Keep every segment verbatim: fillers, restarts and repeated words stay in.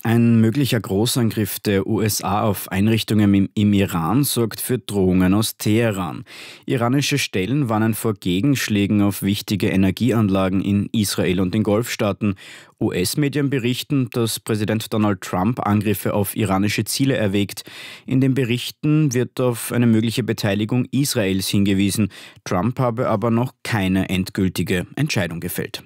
Ein möglicher Großangriff der U S A auf Einrichtungen im, im Iran sorgt für Drohungen aus Teheran. Iranische Stellen warnen vor Gegenschlägen auf wichtige Energieanlagen in Israel und den Golfstaaten. U S-Medien berichten, dass Präsident Donald Trump Angriffe auf iranische Ziele erwägt. In den Berichten wird auf eine mögliche Beteiligung Israels hingewiesen. Trump habe aber noch keine endgültige Entscheidung gefällt.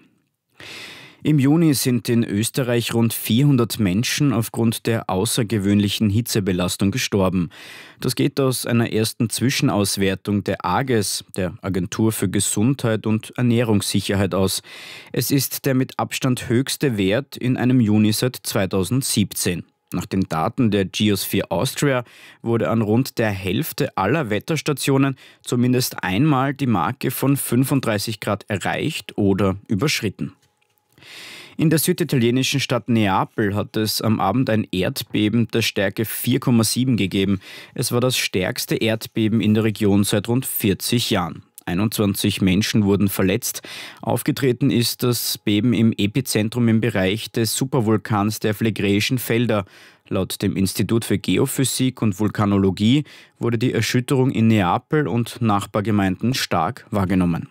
Im Juni sind in Österreich rund vierhundert Menschen aufgrund der außergewöhnlichen Hitzebelastung gestorben. Das geht aus einer ersten Zwischenauswertung der AGES, der Agentur für Gesundheit und Ernährungssicherheit, aus. Es ist der mit Abstand höchste Wert in einem Juni seit zweitausendsiebzehn. Nach den Daten der Geosphere Austria wurde an rund der Hälfte aller Wetterstationen zumindest einmal die Marke von fünfunddreißig Grad erreicht oder überschritten. In der süditalienischen Stadt Neapel hat es am Abend ein Erdbeben der Stärke vier Komma sieben gegeben. Es war das stärkste Erdbeben in der Region seit rund vierzig Jahren. einundzwanzig Menschen wurden verletzt. Aufgetreten ist das Beben im Epizentrum im Bereich des Supervulkans der Phlegräischen Felder. Laut dem Institut für Geophysik und Vulkanologie wurde die Erschütterung in Neapel und Nachbargemeinden stark wahrgenommen.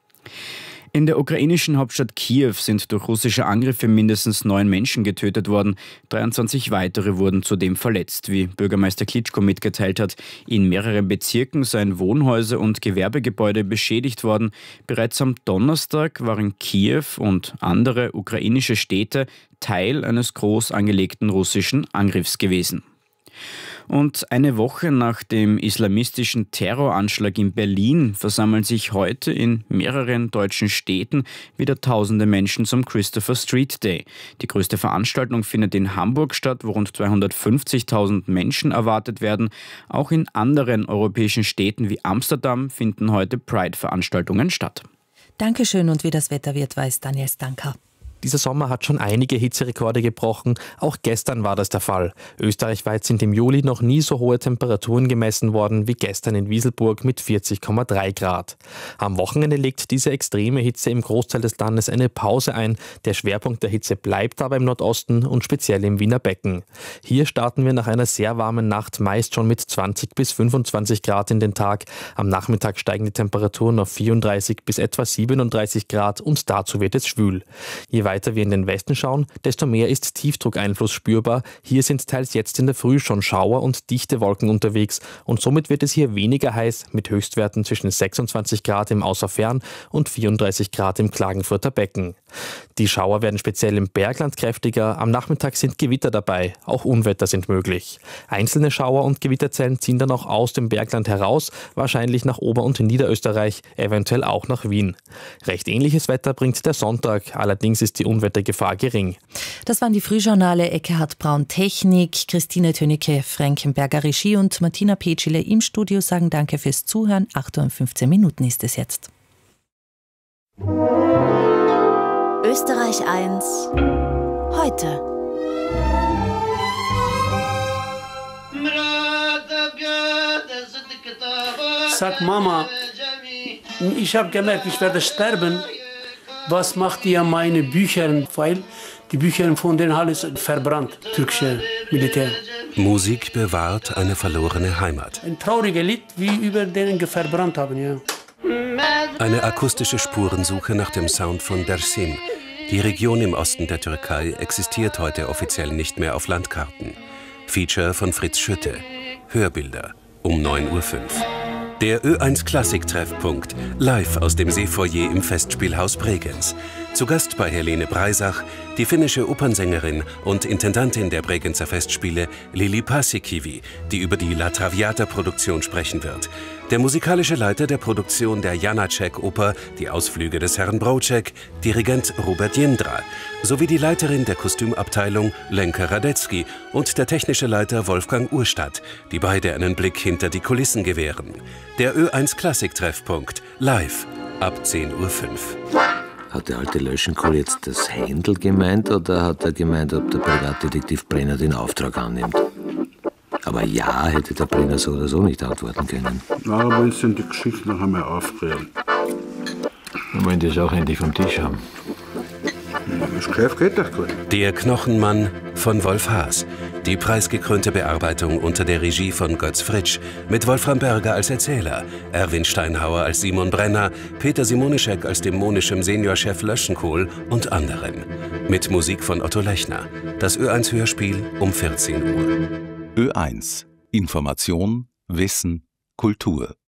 In der ukrainischen Hauptstadt Kiew sind durch russische Angriffe mindestens neun Menschen getötet worden. dreiundzwanzig weitere wurden zudem verletzt, wie Bürgermeister Klitschko mitgeteilt hat. In mehreren Bezirken seien Wohnhäuser und Gewerbegebäude beschädigt worden. Bereits am Donnerstag waren Kiew und andere ukrainische Städte Teil eines groß angelegten russischen Angriffs gewesen. Und eine Woche nach dem islamistischen Terroranschlag in Berlin versammeln sich heute in mehreren deutschen Städten wieder tausende Menschen zum Christopher Street Day. Die größte Veranstaltung findet in Hamburg statt, wo rund zweihundertfünfzigtausend Menschen erwartet werden. Auch in anderen europäischen Städten wie Amsterdam finden heute Pride-Veranstaltungen statt. Dankeschön, und wie das Wetter wird, weiß Daniel Stanka. Dieser Sommer hat schon einige Hitzerekorde gebrochen. Auch gestern war das der Fall. Österreichweit sind im Juli noch nie so hohe Temperaturen gemessen worden wie gestern in Wieselburg mit vierzig Komma drei Grad. Am Wochenende legt diese extreme Hitze im Großteil des Landes eine Pause ein. Der Schwerpunkt der Hitze bleibt aber im Nordosten und speziell im Wiener Becken. Hier starten wir nach einer sehr warmen Nacht meist schon mit zwanzig bis fünfundzwanzig Grad in den Tag. Am Nachmittag steigen die Temperaturen auf vierunddreißig bis etwa siebenunddreißig Grad und dazu wird es schwül. Je weiter wir in den Westen schauen, desto mehr ist Tiefdruckeinfluss spürbar. Hier sind teils jetzt in der Früh schon Schauer und dichte Wolken unterwegs und somit wird es hier weniger heiß mit Höchstwerten zwischen sechsundzwanzig Grad im Außerfern und vierunddreißig Grad im Klagenfurter Becken. Die Schauer werden speziell im Bergland kräftiger. Am Nachmittag sind Gewitter dabei. Auch Unwetter sind möglich. Einzelne Schauer und Gewitterzellen ziehen dann auch aus dem Bergland heraus, wahrscheinlich nach Ober- und Niederösterreich, eventuell auch nach Wien. Recht ähnliches Wetter bringt der Sonntag. Allerdings ist die Unwettergefahr gering. Das waren die Frühjournale. Eckehard Braun Technik, Christine Tönecke, Frankenberger Regie und Martina Petschile im Studio sagen Danke fürs Zuhören. acht Uhr und fünfzehn Minuten ist es jetzt. Österreich eins heute. Sag Mama, ich habe gemerkt, ich werde sterben. Was macht ihr meine Bücher? Weil die Bücher von denen alles verbrannt, türkische Militär. Musik bewahrt eine verlorene Heimat. Ein trauriges Lied, wie über denen verbrannt haben, ja. Eine akustische Spurensuche nach dem Sound von Dersim. Die Region im Osten der Türkei existiert heute offiziell nicht mehr auf Landkarten. Feature von Fritz Schütte. Hörbilder um neun Uhr fünf. Der Ö eins Klassik-Treffpunkt, live aus dem Seefoyer im Festspielhaus Bregenz. Zu Gast bei Helene Breisach, die finnische Opernsängerin und Intendantin der Bregenzer Festspiele Lili Paasikivi, die über die La Traviata-Produktion sprechen wird. Der musikalische Leiter der Produktion der Janáček-Oper Die Ausflüge des Herrn Broček, Dirigent Robert Jindra, sowie die Leiterin der Kostümabteilung Lenka Radetzky und der technische Leiter Wolfgang Urstadt, die beide einen Blick hinter die Kulissen gewähren. Der Ö eins Klassik-Treffpunkt, live ab zehn Uhr fünf. Hat der alte Löschenkohl jetzt das Händel gemeint oder hat er gemeint, ob der Privatdetektiv Brenner den Auftrag annimmt? Aber ja, hätte der Brenner so oder so nicht antworten können. Na, aber wenn Sie die Geschichte noch einmal aufrühren. Wir wollen das auch endlich vom Tisch haben. Das Geschäft geht doch gut. Der Knochenmann, von Wolf Haas. Die preisgekrönte Bearbeitung unter der Regie von Götz Fritsch mit Wolfram Berger als Erzähler, Erwin Steinhauer als Simon Brenner, Peter Simonischek als dämonischem Seniorchef Löschenkohl und anderen. Mit Musik von Otto Lechner. Das Ö eins Hörspiel um vierzehn Uhr. Ö eins. Information, Wissen, Kultur.